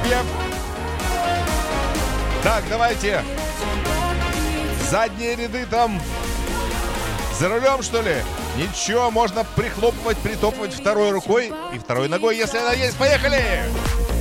Воробьев. Так, давайте. Задние ряды там. За рулем, что ли? Ничего, можно прихлопывать, притопывать второй рукой и второй ногой, если она есть. Поехали!